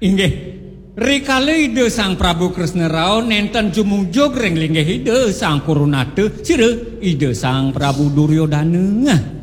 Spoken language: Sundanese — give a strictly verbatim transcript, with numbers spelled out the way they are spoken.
Inggih. Rikala ide Sang Prabu Kresna Rao nenten jumujug ring linggih ide Sang Kurunada sira ide Sang Prabu Duryodana.